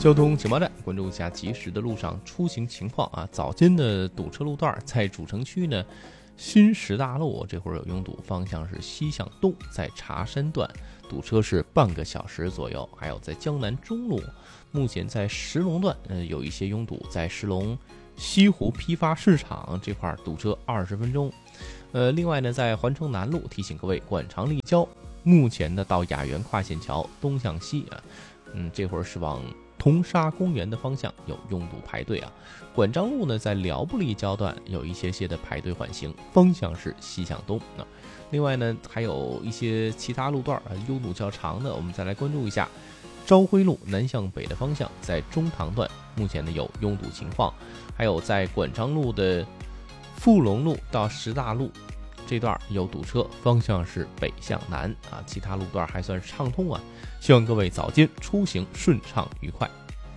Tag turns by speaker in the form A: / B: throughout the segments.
A: 交通情报站，关注一下及时的路上出行情况啊。早间的堵车路段在主城区呢，新十大路这会儿有拥堵，方向是西向东，在茶山段堵车是半个小时左右。还有在江南中路，目前在石龙段有一些拥堵，在石龙西湖批发市场这块堵车20分钟。另外呢，在环城南路提醒各位，馆场立交目前呢到雅园跨线桥东向西啊，这会儿是往铜沙公园的方向有拥堵排队啊。馆张路呢在辽布立交段有一些的排队缓行，方向是西向东啊。另外呢，还有一些其他路段拥堵较长的，我们再来关注一下。朝晖路南向北的方向在中塘段目前呢有拥堵情况，还有在馆张路的富隆路到十大路这段有堵车，方向是北向南啊，其他路段还算是畅通啊。希望各位早间出行顺畅愉快。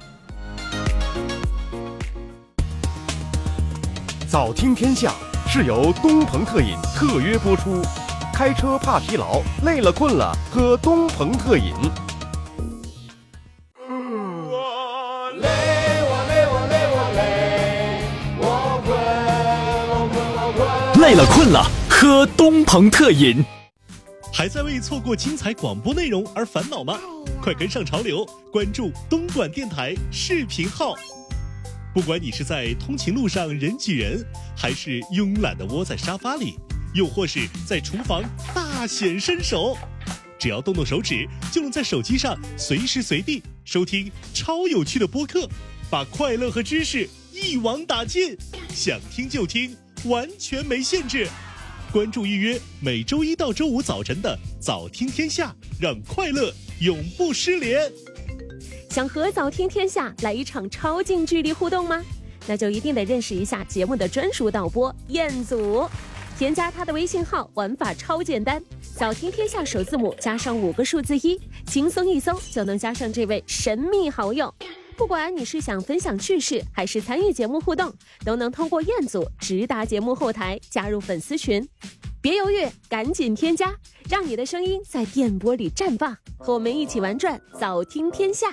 B: 早听天下是由东鹏特饮特约播出，开车怕疲劳，累了困了喝东鹏特饮。
C: 累了困了喝东鹏特饮。
D: 还在为错过精彩广播内容而烦恼吗？快跟上潮流，关注东莞电台视频号。不管你是在通勤路上人挤人，还是慵懒地窝在沙发里，又或是在厨房大显身手，只要动动手指，就能在手机上随时随地收听超有趣的播客，把快乐和知识一网打尽，想听就听，完全没限制。关注预约每周一到周五早晨的早听天下，让快乐永不失联。
E: 想和早听天下来一场超近距离互动吗？那就一定得认识一下节目的专属导播彦祖，添加他的微信号，玩法超简单，早听天下首字母加上5个数字1，轻松一搜就能加上这位神秘好友。不管你是想分享趣事，还是参与节目互动，都能通过彦祖直达节目后台，加入粉丝群。别犹豫，赶紧添加，让你的声音在电波里绽放，和我们一起玩转早听天下。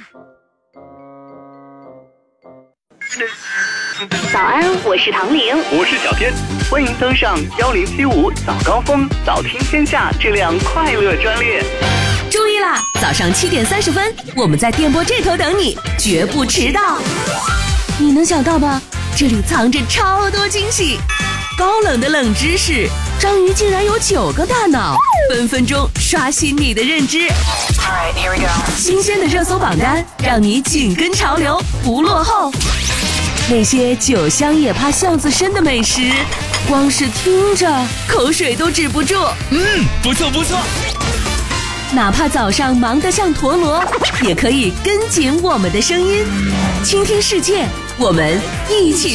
F: 早安，我是唐玲，
C: 我是小天，
F: 欢迎登上1075早高峰早听天下这辆快乐专列。
E: 注意啦，早上7点30分，我们在电波这头等你，绝不迟到。你能想到吧？这里藏着超多惊喜，高冷的冷知识，章鱼竟然有9个大脑，分分钟刷新你的认知。新鲜的热搜榜单，让你紧跟潮流，不落后。那些酒香也怕巷子深的美食，光是听着口水都止不住。
C: 不错不错。
E: 哪怕早上忙得像陀螺，也可以跟紧我们的声音，倾听世界，我们一起